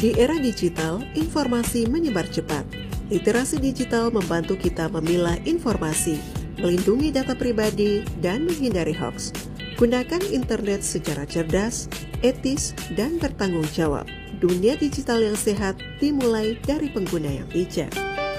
Di era digital, informasi menyebar cepat. Literasi digital membantu kita memilah informasi, melindungi data pribadi, dan menghindari hoaks. Gunakan internet secara cerdas, etis, dan bertanggung jawab. Dunia digital yang sehat dimulai dari pengguna yang bijak.